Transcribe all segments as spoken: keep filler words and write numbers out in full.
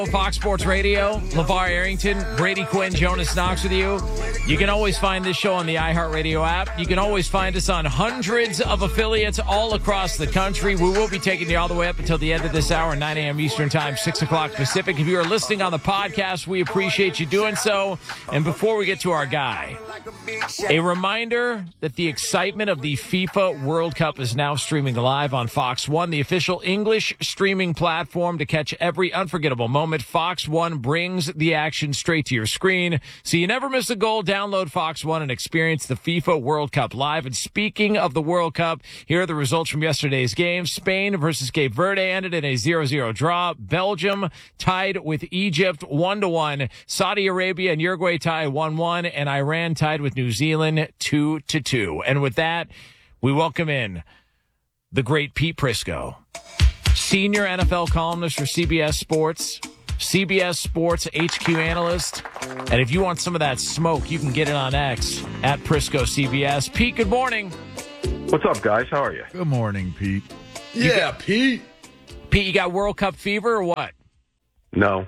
Fox Sports Radio, LeVar Arrington, Brady Quinn, Jonas Knox with you. You can always find this show on the iHeartRadio app. You can always find us on hundreds of affiliates all across the country. We will be taking you all the way up until the end of this hour, nine a.m. Eastern Time, six o'clock Pacific. If you are listening on the podcast, we appreciate you doing so. And before we get to our guy, a reminder that the excitement of the FIFA World Cup is now streaming live on Fox One, the official English streaming platform to catch every unforgettable moment. Fox One brings the action straight to your screen, so you never miss a goal. Download Fox One and experience the FIFA World Cup live. And speaking of the World Cup, here are the results from yesterday's game. Spain versus Cape Verde ended in a zero zero draw. Belgium tied with Egypt one to one. Saudi Arabia and Uruguay tie one one, and Iran tied with New Zealand two to two. And with that, we welcome in the great Pete Prisco, senior N F L columnist for C B S Sports, C B S Sports H Q analyst. And if you want some of that smoke, you can get it on X at Prisco C B S. Pete, good morning. What's up, guys? How are you? Good morning, Pete. You Yeah, got, Pete. Pete, you got World Cup fever or what? No.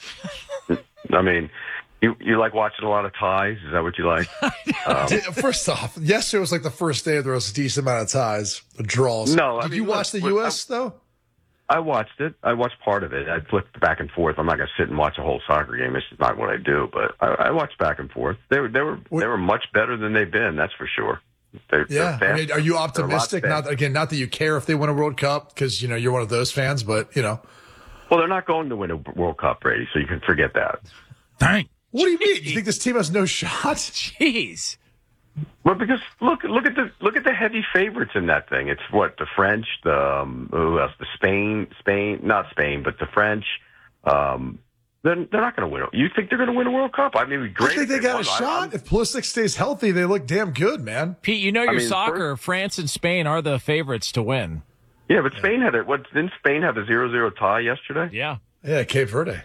I mean, you you like watching a lot of ties? Is that what you like? Um, First off, yesterday was like the first day there was a decent amount of ties, draws. No, I Did mean, you watch look, the U S, though? I watched it. I watched part of it. I flipped back and forth. I'm not going to sit and watch a whole soccer game. It's just not what I do. But I, I watched back and forth. They were they were they were much better than they've been. That's for sure. They're, Yeah. they're I mean, are you optimistic? Not again, not that you care if they win a World Cup because you know you're one of those fans, but you know. Well, they're not going to win a World Cup, Brady. So you can forget that. Dang. What do you mean? You think this team has no shot? Jeez. Well, because look, look at the look at the heavy favorites in that thing. It's what the French, the um, who else? The Spain, Spain, not Spain, but the French. Um, they're they're not going to win. You think they're going to win a World Cup? I mean, it'd be great. I think they got a shot. If Pulisic stays healthy, they look damn good, man. Pete, you know your I mean, soccer. France and Spain are the favorites to win. Yeah, but Spain had it. What didn't Spain have a zero zero tie yesterday? Yeah. Yeah, Cape Verde.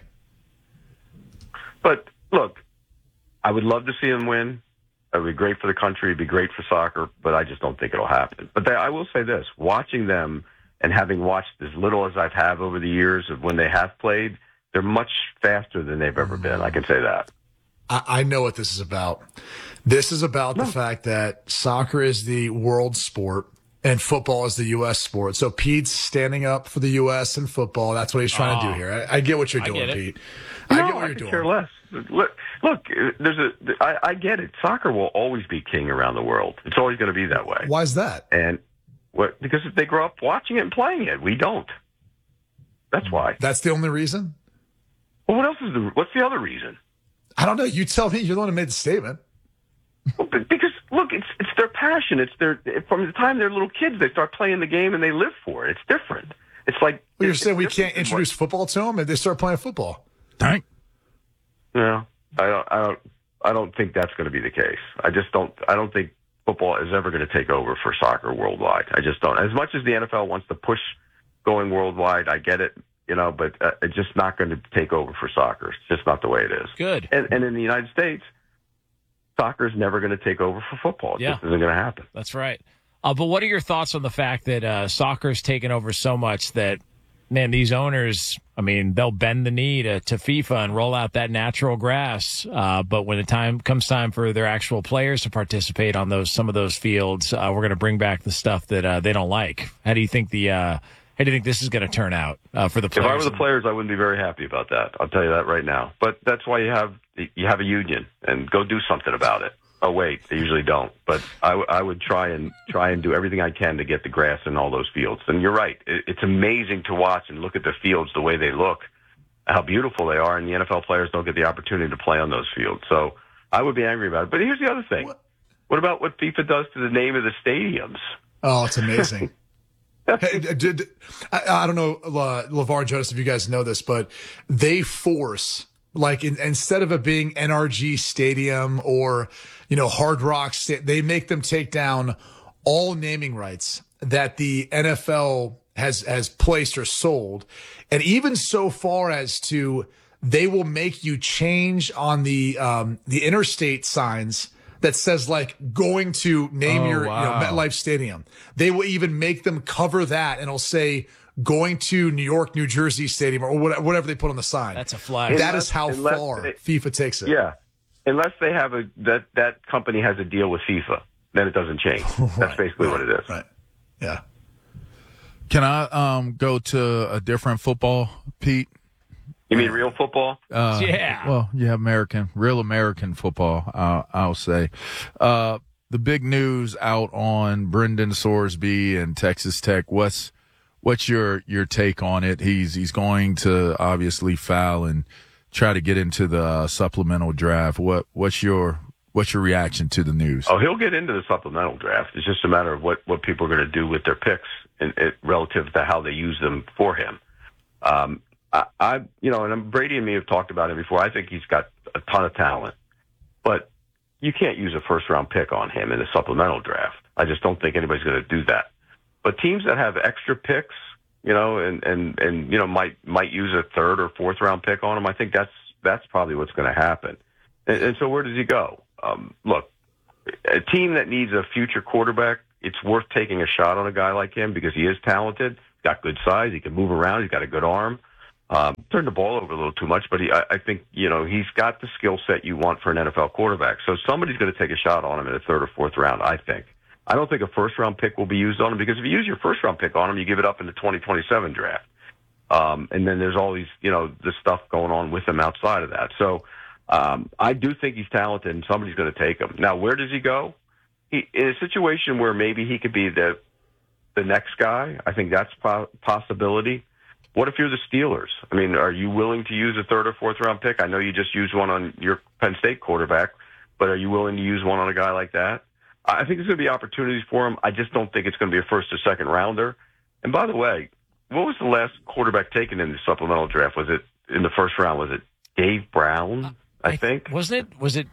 But look, I would love to see them win. It would be great for the country. It'd be great for soccer, but I just don't think it'll happen. But they, I will say this, watching them and having watched as little as I've had over the years of when they have played, they're much faster than they've ever been. I can say that. I, I know what this is about. This is about No. the fact that soccer is the world sport and football is the U S sport. So Pete's standing up for the U S and football. That's what he's trying to do here. I, I get what you're I doing, get it. Pete. No, I get what I you're could doing. care less. Look, look, there's a. I, I get it. Soccer will always be king around the world. It's always going to be that way. Why is that? And what? Because they grow up watching it and playing it. We don't. That's why. That's the only reason? Well, what else is the? What's the other reason? I don't know. You tell me. You're the one who made the statement. Well, be- because look, it's it's their passion. It's their from the time they're little kids, they start playing the game and they live for it. It's different. It's like Well, you're it's, saying we it's can't different than introduce football to them and they start playing football. Dang. What, no, I don't. I don't. I don't think that's going to be the case. I just don't. I don't think football is ever going to take over for soccer worldwide. I just don't. As much as the N F L wants to push going worldwide, I get it. You know, but uh, it's just not going to take over for soccer. It's just not the way it is. Good. And, and in the United States, soccer is never going to take over for football. It Yeah. just isn't going to happen. That's right. Uh, but what are your thoughts on the fact that uh, soccer's taken over so much that, man, these owners, I mean, they'll bend the knee to, to FIFA and roll out that natural grass. Uh, but when the time comes time for their actual players to participate on those some of those fields, uh, we're going to bring back the stuff that uh, they don't like. How do you think the uh, how do you think this is going to turn out uh, for the players? If I were the players, I wouldn't be very happy about that. I'll tell you that right now. But that's why you have you have a union and go do something about it. Oh wait, they usually don't. But I, w- I would try and try and do everything I can to get the grass in all those fields. And you're right, it, it's amazing to watch and look at the fields the way they look, how beautiful they are. And the N F L players don't get the opportunity to play on those fields. So I would be angry about it. But here's the other thing: what, what about what FIFA does to the name of the stadiums? Oh, it's amazing. Hey, did, I, I don't know, uh, LeVar and Jonas, if you guys know this, but they force, like, in, instead of it being N R G Stadium or, you know, Hard Rock, Sta- they make them take down all naming rights that the N F L has has placed or sold, and even so far as to they will make you change on the um, the interstate signs that says, like, going to name Oh, your wow. you know, MetLife Stadium. They will even make them cover that, and it'll say going to New York, New Jersey Stadium, or whatever they put on the sign. That's a flag. That Unless- is how unless far they- FIFA takes it. Yeah, unless they have a that that company has a deal with FIFA, then it doesn't change. That's Right, basically right, what it is. Right. Yeah. Can I um go to a different football, Pete? You mean real football? Uh, Yeah. Well, yeah, American, real American football, uh, I'll say. Uh, the big news out on Brendan Sorsby and Texas Tech. What's what's your your take on it? He's he's going to obviously foul and try to get into the uh, supplemental draft. What what's your what's your reaction to the news? Oh, he'll get into the supplemental draft. It's just a matter of what, what people are going to do with their picks and it, relative to how they use them for him. Um, I, I, you know, and Brady and me have talked about it before. I think he's got a ton of talent, but you can't use a first round pick on him in a supplemental draft. I just don't think anybody's going to do that. But teams that have extra picks, you know, and, and, and, you know, might, might use a third or fourth round pick on him. I think that's, that's probably what's going to happen. And, and so where does he go? Um, look, a team that needs a future quarterback, it's worth taking a shot on a guy like him because he is talented, got good size, he can move around, he's got a good arm. Um, turned the ball over a little too much, but he, I, I think, you know, he's got the skill set you want for an N F L quarterback. So somebody's going to take a shot on him in the third or fourth round, I think. I don't think a first-round pick will be used on him because if you use your first-round pick on him, you give it up in the twenty twenty-seven draft. Um, and then there's all these, you know, the stuff going on with him outside of that. So um, I do think he's talented, and somebody's going to take him. Now, where does he go? He, in a situation where maybe he could be the the next guy, I think that's a possibility. What if you're the Steelers? I mean, are you willing to use a third or fourth round pick? I know you just used one on your Penn State quarterback, but are you willing to use one on a guy like that? I think there's going to be opportunities for him. I just don't think it's going to be a first or second rounder. And by the way, what was the last quarterback taken in the supplemental draft? Was it in the first round? Was it Dave Brown, I, I think? Wasn't it? Was it?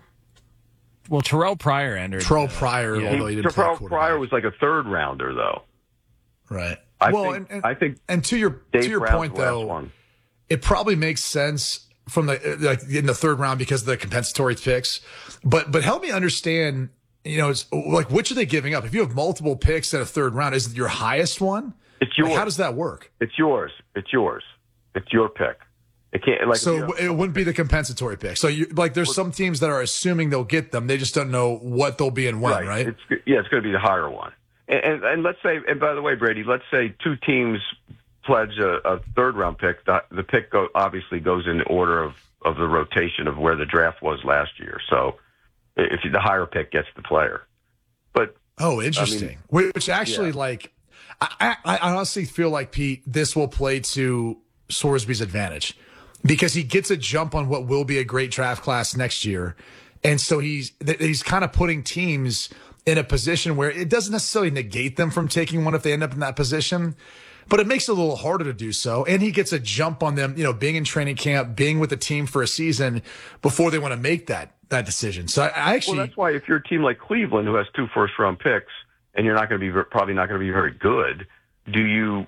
Well, Terrell Pryor entered. Terrell uh, Pryor, yeah. although he didn't play Terrell quarterback. Pryor was like a third rounder, though. Right. I well, think, and, and, I think and to your Dave to your Brown's point the last though, one. it probably makes sense from the like in the third round because of the compensatory picks. But but help me understand, you know, it's like which are they giving up? If you have multiple picks in a third round, is it your highest one? It's yours. Like, how does that work? It's yours. It's yours. It's your pick. It can't like So you know, it wouldn't be the compensatory pick. So you like there's some teams that are assuming they'll get them. They just don't know what they'll be and when, right? right? It's, yeah, it's going to be the higher one. And, and, and let's say, and by the way, Brady, let's say two teams pledge a, a third round pick. The, the pick go, obviously goes in order of, of the rotation of where the draft was last year. So if the higher pick gets the player, but oh, interesting. I mean, Which actually, yeah. like, I, I, I honestly feel like Pete, this will play to Sorsby's advantage because he gets a jump on what will be a great draft class next year, and so he's he's kind of putting teams in a position where it doesn't necessarily negate them from taking one if they end up in that position, but it makes it a little harder to do so. And he gets a jump on them, you know, being in training camp, being with the team for a season before they want to make that, that decision. So I, I actually, well, that's why if you're a team like Cleveland who has two first round picks and you're not going to be, probably not going to be very good, do you,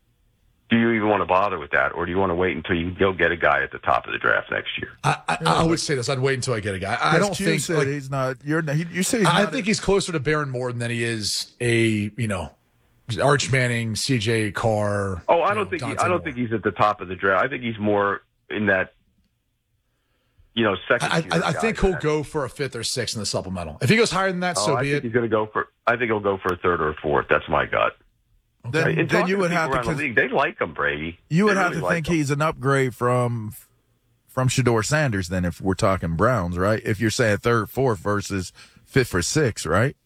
do you even want to bother with that? Or do you want to wait until you go get a guy at the top of the draft next year? I, I, I would say this. I'd wait until I get a guy. I don't Q think said like, he's not. You're. He, you say he's I not think a, he's closer to Baron Morton than he is a you know Arch Manning, C J Carr. Oh, I you don't know, think he, Dante I don't Moore. think he's at the top of the draft. I think he's more in that. You know, second. I, I, I think he'll go for a fifth or sixth in the supplemental. If he goes higher than that, oh, so I be think it. He's going to go for. I think he'll go for a third or a fourth. That's my gut. Then, And then you would have to. around the league, they like him, Brady. You would They have really to like think him. he's an upgrade from from Shador Sanders. Then, if we're talking Browns, right? If you're saying third, fourth versus fifth or sixth, right?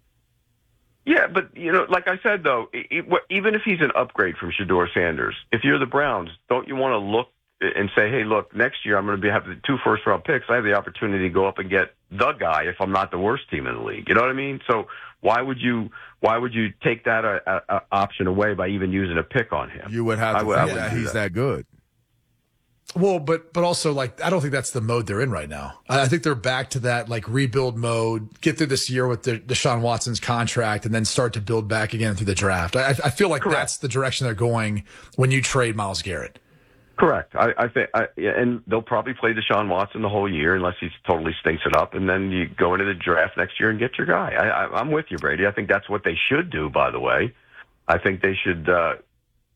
Yeah, but you know, like I said though, e- e- even if he's an upgrade from Shador Sanders, if you're the Browns, don't you want to look and say, "Hey, look, next year I'm going to be having two first round picks. I have the opportunity to go up and get the guy if I'm not the worst team in the league." You know what I mean? So why would you why would you take that uh, uh, option away by even using a pick on him? You would have to I would- think I would that do he's that. that good. Well, but but also like I don't think that's the mode they're in right now. I I think they're back to that like rebuild mode. Get through this year with the Deshaun Watson's contract, and then start to build back again through the draft. I, I feel like Correct. that's the direction they're going when you trade Myles Garrett. Correct. I, I think, I, yeah, and they'll probably play Deshaun Watson the whole year unless he totally stinks it up, and then you go into the draft next year and get your guy. I, I, I'm with you, Brady. I think that's what they should do. By the way, I think they should. Uh,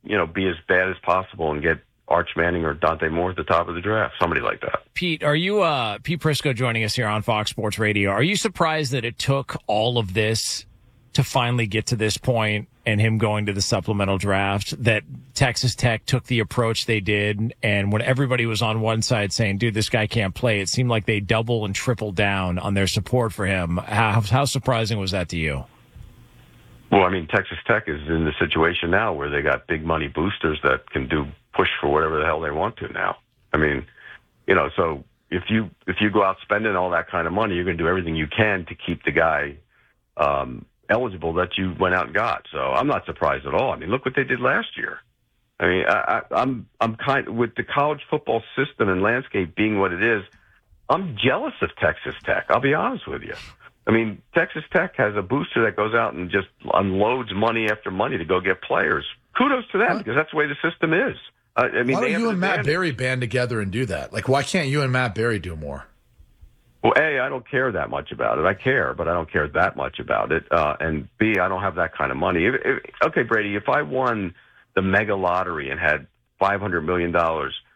you know, be as bad as possible and get Arch Manning or Dante Moore at the top of the draft, somebody like that. Pete, are you, uh, Pete Prisco joining us here on Fox Sports Radio. Are you surprised that it took all of this to finally get to this point and him going to the supplemental draft, that Texas Tech took the approach they did? And when everybody was on one side saying, dude, this guy can't play, it seemed like they double and triple down on their support for him. How, how surprising was that to you? Well, I mean, Texas Tech is in the situation now where they got big money boosters that can do push for whatever the hell they want to now. I mean, you know, so if you if you go out spending all that kind of money, you're going to do everything you can to keep the guy um, eligible that you went out and got. So I'm not surprised at all. I mean, look what they did last year. I mean, I, I, I'm I'm kind of, with the college football system and landscape being what it is, I'm jealous of Texas Tech. I'll be honest with you. I mean, Texas Tech has a booster that goes out and just unloads money after money to go get players. Kudos to them, because that's the way the system is. Uh, I mean, why they don't you an and Matt advantage. Berry band together and do that? Like, why can't you and Matt Berry do more? Well, A, I don't care that much about it. I care, but I don't care that much about it. Uh, and B, I don't have that kind of money. If, if, okay, Brady, if I won the mega lottery and had five hundred million dollars,